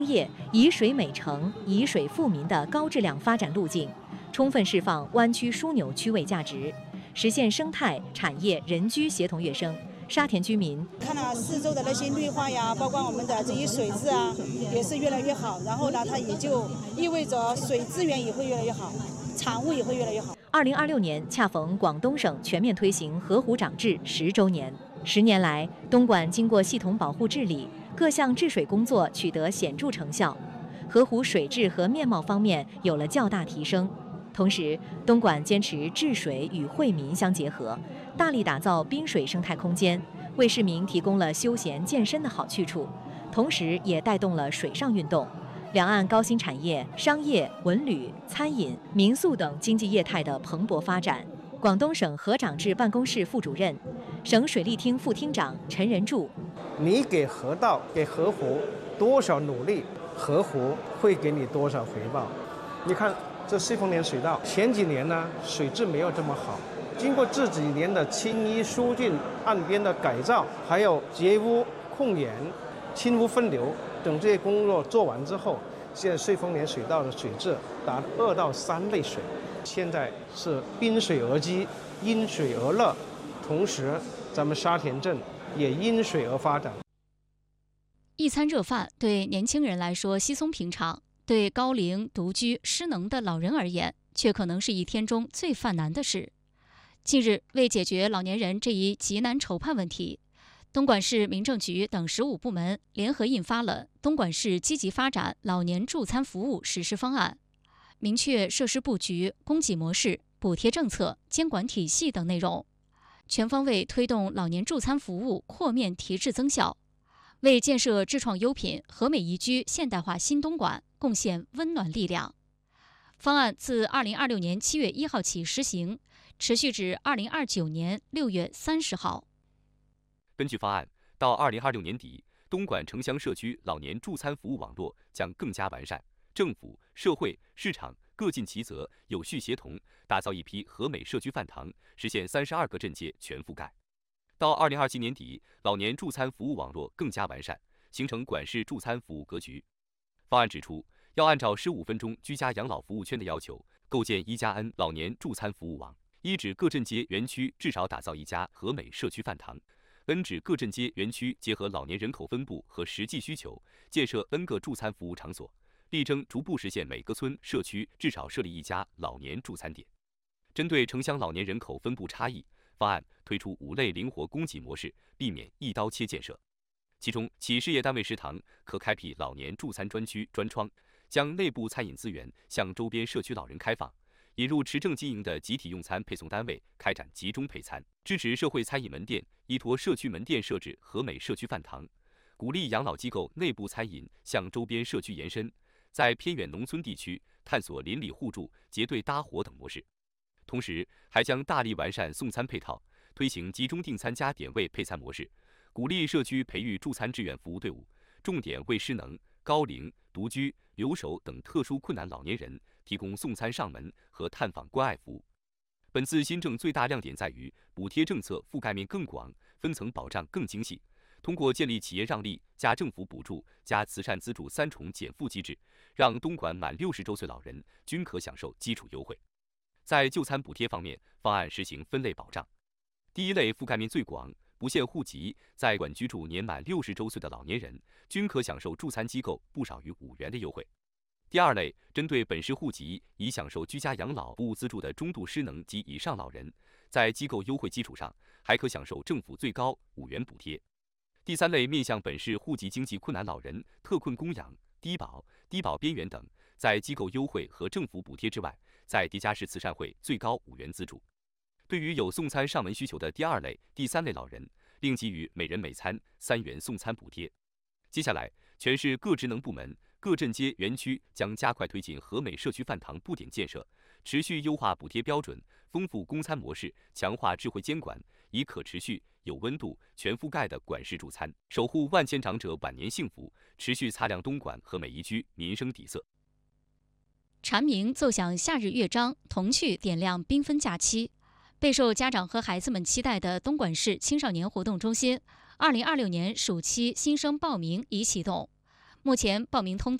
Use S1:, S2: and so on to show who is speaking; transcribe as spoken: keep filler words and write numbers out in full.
S1: 业以水美城、以水富民的高质量发展路径，充分释放湾区枢纽区位价值，实现生态、产业、人居协同跃升。沙田居民
S2: 看了四周的那些绿化呀，包括我们的这些水质啊，也是越来越好。然后呢，它也就意味着水资源也会越来越好，产物也会越来越好。
S1: 二零二六年恰逢广东省全面推行河湖长治十周年，十年来，东莞经过系统保护治理，各项治水工作取得显著成效，河湖水质和面貌方面有了较大提升。同时，东莞坚持治水与惠民相结合，大力打造滨水生态空间，为市民提供了休闲健身的好去处，同时也带动了水上运动。两岸高新产业、商业、文旅、餐饮、民宿等经济业态的蓬勃发展。广东省河长治办公室副主任、省水利厅副厅长陈仁柱：
S3: 你给河道、给河湖多少努力，河湖会给你多少回报。你看这沂丰年水道前几年呢，水质没有这么好，经过这几年的清淤疏浚、岸边的改造，还有截污控盐、清污分流等这些工作做完之后，现在沂丰年水道的水质达二到三类水，现在是滨水而居，因水而乐，同时咱们沙田镇也因水而发展。
S4: 一餐热饭对年轻人来说稀松平常，对高龄、独居、失能的老人而言，却可能是一天中最犯难的事。近日，为解决老年人这一急难愁盼问题，东莞市民政局等十五部门联合印发了《东莞市积极发展老年助餐服务实施方案》，明确设施布局、供给模式、补贴政策、监管体系等内容，全方位推动老年助餐服务扩面提质增效，为建设智创优品、和美宜居现代化新东莞贡献温暖力量。方案自二零二六年七月一号起施行，持续至二零二九年六月三十号。
S5: 根据方案，到二零二六年底，东莞城乡社区老年助餐服务网络将更加完善，政府、社会、市场各尽其责，有序协同，打造一批和美社区饭堂，实现三十二个镇街全覆盖。到二零二七年底，老年助餐服务网络更加完善，形成莞式助餐服务格局。方案指出，要按照十五分钟居家养老服务圈的要求，构建一加 N 老年助餐服务网。一指各镇街园区至少打造一家和美社区饭堂。N 指各镇街园区结合老年人口分布和实际需求，建设 N 个助餐服务场所，力争逐步实现每个村社区至少设立一家老年助餐点。针对城乡老年人口分布差异，方案推出五类灵活供给模式，避免一刀切建设。其中，企事业单位食堂可开辟老年助餐专区专窗，将内部餐饮资源向周边社区老人开放。引入持证经营的集体用餐配送单位，开展集中配餐，支持社会餐饮门店依托社区门店设置和美社区饭堂，鼓励养老机构内部餐饮向周边社区延伸，在偏远农村地区探索邻里互助、结对搭伙等模式。同时，还将大力完善送餐配套，推行集中订餐加点位配餐模式，鼓励社区培育助餐志愿服务队伍，重点为失能、高龄、独居、留守等特殊困难老年人提供送餐上门和探访关爱服务。本次新政最大亮点在于补贴政策覆盖面更广，分层保障更精细。通过建立企业让利加政府补助加慈善资助三重减负机制，让东莞满六十周岁老人均可享受基础优惠。在就餐补贴方面，方案实行分类保障。第一类覆盖面最广，不限户籍，在莞居住年满六十周岁的老年人均可享受助餐机构不少于五元的优惠。第二类，针对本市户籍已享受居家养老服务资助的中度失能及以上老人，在机构优惠基础上，还可享受政府最高五元补贴。第三类，面向本市户籍经济困难老人、特困供养、低保、低保边缘等，在机构优惠和政府补贴之外，在叠加式慈善会最高五元资助。对于有送餐上门需求的第二类、第三类老人，另给予每人每餐三元送餐补贴。接下来，全市各职能部门、各镇街园区将加快推进和美社区饭堂布点建设，持续优化补贴标准，丰富供餐模式，强化智慧监管，以可持续、有温度、全覆盖的莞式助餐，守护万千长者晚年幸福，持续擦亮东莞和美宜居民生底色。
S4: 蝉鸣奏响夏日乐章，童趣点亮缤纷假期。备受家长和孩子们期待的东莞市青少年活动中心，二零二六年暑期新生报名已启动。 目前报名通